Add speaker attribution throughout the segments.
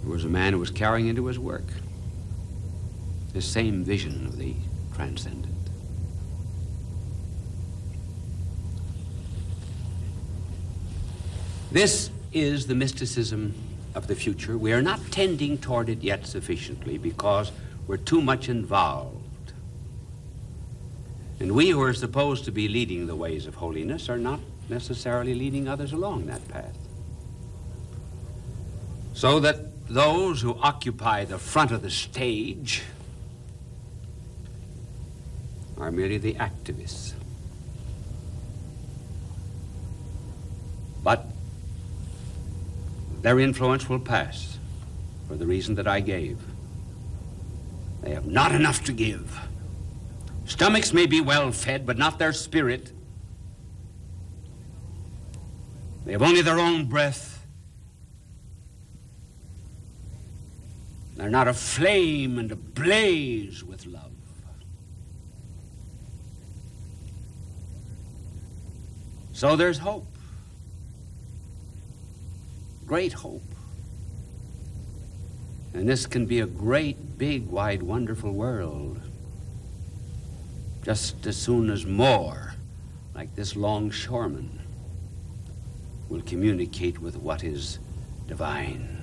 Speaker 1: There was a man who was carrying into his work this same vision of the transcendent. This is the mysticism of the future. We are not tending toward it yet sufficiently because we're too much involved. And we who are supposed to be leading the ways of holiness are not necessarily leading others along that path. So that those who occupy the front of the stage are merely the activists. But their influence will pass for the reason that I gave. They have not enough to give. Stomachs may be well fed, but not their spirit. They have only their own breath. They're not aflame and ablaze with love. So there's hope. Great hope. And this can be a great, big, wide, wonderful world. Just as soon as more, like this longshoreman, will communicate with what is divine.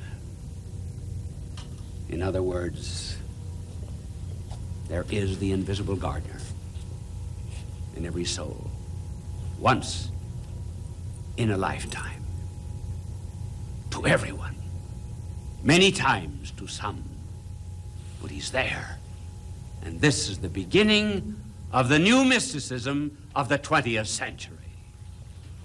Speaker 1: In other words, there is the invisible gardener in every soul, once in a lifetime, to everyone, many times to some, but he's there. And this is the beginning of the new mysticism of the 20th century.